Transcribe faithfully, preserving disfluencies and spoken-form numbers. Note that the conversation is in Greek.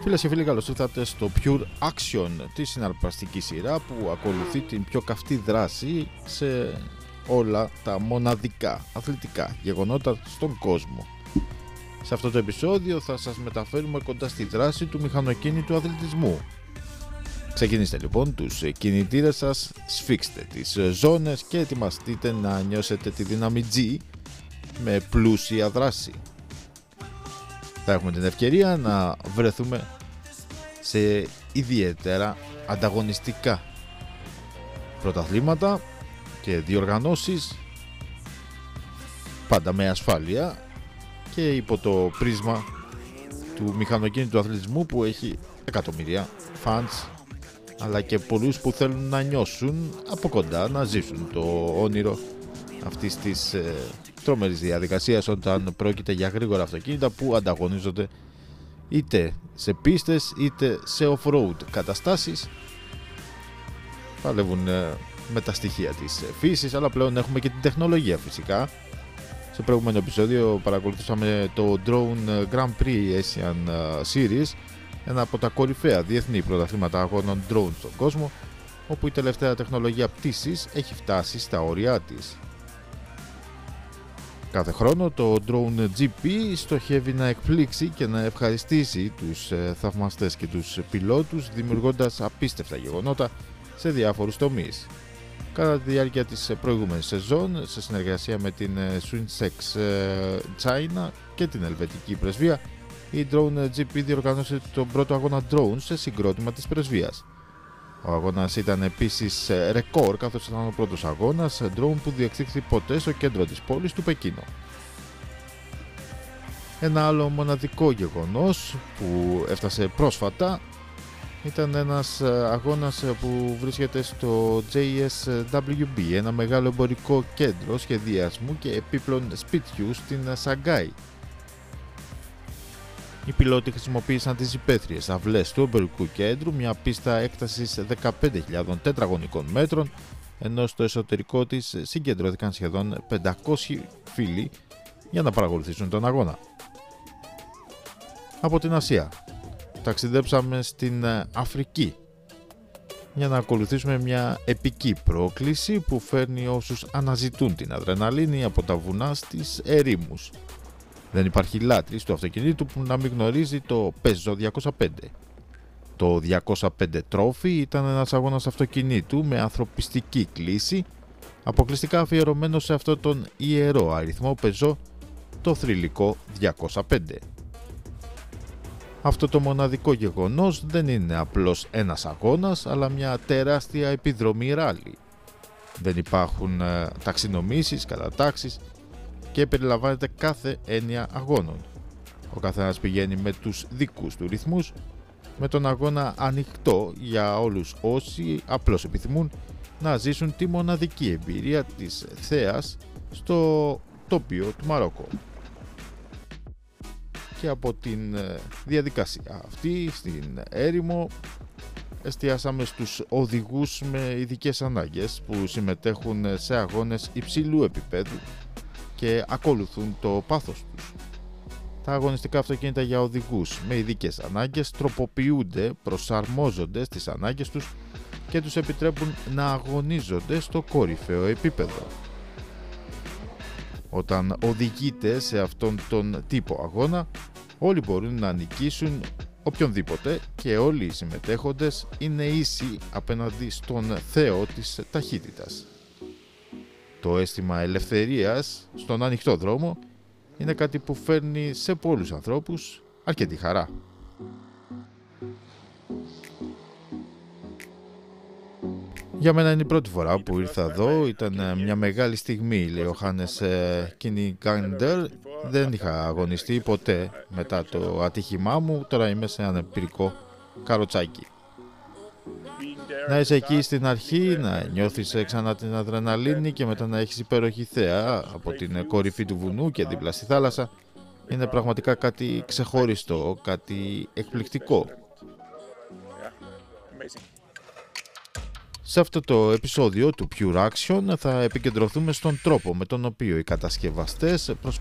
Φίλες και φίλοι, καλώς ήρθατε στο Pure Action, τη συναρπαστική σειρά που ακολουθεί την πιο καυτή δράση σε όλα τα μοναδικά αθλητικά γεγονότα στον κόσμο. Σε αυτό το επεισόδιο θα σας μεταφέρουμε κοντά στη δράση του μηχανοκίνητου αθλητισμού. Ξεκινήστε λοιπόν τους κινητήρες σας, σφίξτε τις ζώνες και ετοιμαστείτε να νιώσετε τη δύναμη G με πλούσια δράση. Θα έχουμε την ευκαιρία να βρεθούμε σε ιδιαίτερα ανταγωνιστικά πρωταθλήματα και διοργανώσεις, πάντα με ασφάλεια και υπό το πρίσμα του μηχανοκίνητου αθλητισμού που έχει εκατομμύρια fans, αλλά και πολλούς που θέλουν να νιώσουν από κοντά, να ζήσουν το όνειρο αυτής της ε, τρομερής διαδικασίας όταν πρόκειται για γρήγορα αυτοκίνητα που ανταγωνίζονται είτε σε πίστες είτε σε off-road καταστάσεις. Παλεύουν ε, με τα στοιχεία της φύσης, αλλά πλέον έχουμε και την τεχνολογία φυσικά. Σε προηγούμενο επεισόδιο παρακολουθούσαμε το Drone Grand Prix Asian Series, ένα από τα κορυφαία διεθνή πρωταθλήματα αγώνων drone στον κόσμο, όπου η τελευταία τεχνολογία πτήσης έχει φτάσει στα όρια της. Κάθε χρόνο το Drone τζι πι στοχεύει να εκπλήξει και να ευχαριστήσει τους θαυμαστές και τους πιλότους, δημιουργώντας απίστευτα γεγονότα σε διάφορους τομείς. Κατά τη διάρκεια της προηγούμενης σεζόν, σε συνεργασία με την SwissX China και την Ελβετική Πρεσβεία, η Drone τζι πι διοργάνωσε τον πρώτο αγώνα drone σε συγκρότημα της πρεσβείας. Ο αγώνας ήταν επίσης ρεκόρ, καθώς ήταν ο πρώτος αγώνας drone που διεξήχθη ποτέ στο κέντρο της πόλης του Πεκίνο. Ένα άλλο μοναδικό γεγονός που έφτασε πρόσφατα ήταν ένας αγώνας που βρίσκεται στο τζέι ες ντάμπλιου μπι, ένα μεγάλο εμπορικό κέντρο σχεδιασμού και επίπλων σπιτιού στην Σαγκάη. Οι πιλότοι χρησιμοποίησαν τις υπαίθριες αυλές του εμπορικού κέντρου, μια πίστα έκτασης δεκαπέντε χιλιάδων τετραγωνικών μέτρων, ενώ στο εσωτερικό της συγκεντρώθηκαν σχεδόν πεντακόσιοι φίλοι για να παρακολουθήσουν τον αγώνα. Από την Ασία ταξιδέψαμε στην Αφρική για να ακολουθήσουμε μια επική πρόκληση που φέρνει όσους αναζητούν την αδρεναλίνη από τα βουνά στις ερήμους. Δεν υπάρχει λάτρης του αυτοκινήτου που να μην γνωρίζει το Peugeot διακόσια πέντε. Το διακόσια πέντε Trophy ήταν ένας αγώνας αυτοκινήτου με ανθρωπιστική κλίση, αποκλειστικά αφιερωμένο σε αυτό τον ιερό αριθμό Peugeot, το θρυλικό διακόσια πέντε. Αυτό το μοναδικό γεγονός δεν είναι απλώς ένας αγώνας, αλλά μια τεράστια επιδρομή ράλι. Δεν υπάρχουν ε, ταξινομήσεις, κατατάξεις και περιλαμβάνεται κάθε έννοια αγώνων. Ο καθένας πηγαίνει με τους δικούς του ρυθμούς, με τον αγώνα ανοιχτό για όλους όσοι απλώς επιθυμούν να ζήσουν τη μοναδική εμπειρία της θέας στο τοπίο του Μαρόκο. Και από την διαδικασία αυτή στην έρημο εστιάσαμε στους οδηγούς με ειδικές ανάγκες που συμμετέχουν σε αγώνες υψηλού επίπεδου και ακολουθούν το πάθος τους. Τα αγωνιστικά αυτοκίνητα για οδηγούς με ειδικές ανάγκες τροποποιούνται, προσαρμόζονται στις ανάγκες τους και τους επιτρέπουν να αγωνίζονται στο κορυφαίο επίπεδο. Όταν οδηγείτε σε αυτόν τον τύπο αγώνα, όλοι μπορούν να νικήσουν οποιονδήποτε και όλοι οι συμμετέχοντες είναι ίσοι απέναντι στον θεό της ταχύτητας. Το αίσθημα ελευθερίας στον ανοιχτό δρόμο είναι κάτι που φέρνει σε πολλούς ανθρώπους αρκετή χαρά. Για μένα είναι η πρώτη φορά που ήρθα εδώ, ήταν μια μεγάλη στιγμή, λέει ο Χάνες Κίνιγκάντερ. Δεν είχα αγωνιστεί ποτέ μετά το ατύχημά μου, τώρα είμαι σε ένα εμπειρικό καροτσάκι. Να είσαι εκεί στην αρχή, να νιώθεις ξανά την αδρεναλίνη και μετά να έχεις υπέροχη θέα από την κορυφή του βουνού και δίπλα στη θάλασσα, είναι πραγματικά κάτι ξεχωριστό, κάτι εκπληκτικό. Σε αυτό το επεισόδιο του Pure Action θα επικεντρωθούμε στον τρόπο με τον οποίο οι κατασκευαστές